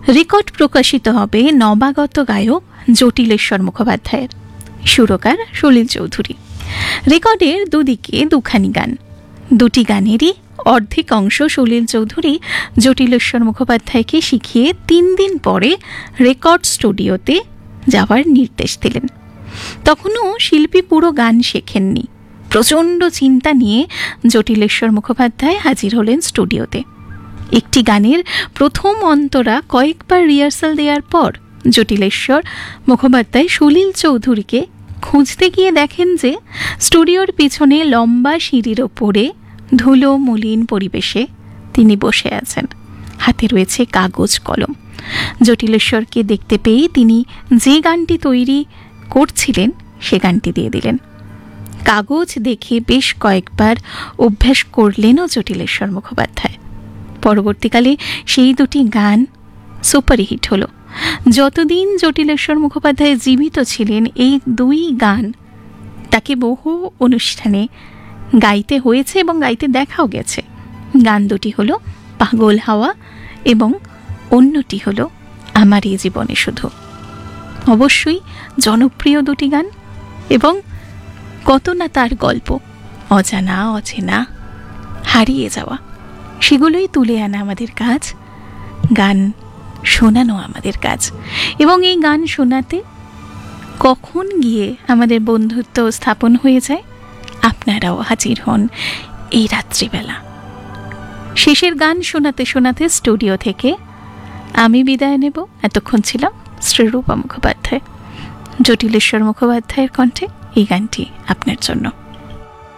Record প্রকাশিত হবে নবাগত গায়ক জটিলেশ্বর মুখোপাধ্যায়ের, সুরকার সলিল চৌধুরী। রেকর্ডের দুদিকে দুখানি গান, দুটি গানেরই অর্ধেক অংশ সলিল চৌধুরী জটিলেশ্বর মুখোপাধ্যায়কে শিখিয়ে 3 দিন পরে রেকর্ড স্টুডিওতে যাওয়ার নির্দেশ দিলেন। তখনও শিল্পী পুরো গান শেখেননি। প্রচণ্ড চিন্তা নিয়ে জটিলেশ্বর মুখোপাধ্যায় হাজির হলেন স্টুডিওতে। একটি গানের প্রথম অন্তরা কয়েকবার রিহার্সাল দেওয়ার পর জটিলেশ্বর মুখোপাধ্যায় সলিল চৌধুরীকে খুঁজতে গিয়ে দেখেন যে স্টুডিওর পিছনে লম্বা সিঁড়ির ওপরে ধুলো মলিন পরিবেশে তিনি বসে আছেন, হাতে রয়েছে কাগজ কলম। জটিলেশ্বরকে দেখতে পেয়ে তিনি যে গানটি তৈরি করছিলেন সে গানটি দিয়ে দিলেন। কাগজ দেখে বেশ কয়েকবার অভ্যাস করলেনও জটিলেশ্বর মুখোপাধ্যায়। পরবর্তীকালে সেই দুটি গান সুপারহিট হলো। যতদিন জটিলেশ্বর মুখোপাধ্যায় জীবিত ছিলেন এই দুই গান তাকে বহু অনুষ্ঠানে গাইতে হয়েছে এবং গাইতে দেখাও গেছে। গান দুটি হলো পাগল হাওয়া এবং অন্যটি হলো আমার এই জীবনে শুধু। অবশ্যই জনপ্রিয় দুটি গান এবং কত না তার গল্প, অজানা অচেনা হারিয়ে যাওয়া, সেগুলোই তুলে আনা আমাদের কাজ, গান শোনানো আমাদের কাজ। এবং এই গান শোনাতে কখন গিয়ে আমাদের বন্ধুত্ব স্থাপন হয়ে যায়, আপনারাও হাজির হন এই রাত্রিবেলা। শেষের গান শোনাতে শোনাতে স্টুডিও থেকে আমি বিদায় নেব। এতক্ষণ ছিলাম শ্রীরূপা মুখোপাধ্যায়। জটিলেশ্বর মুখোপাধ্যায়ের কণ্ঠে এই গানটি আপনার জন্য।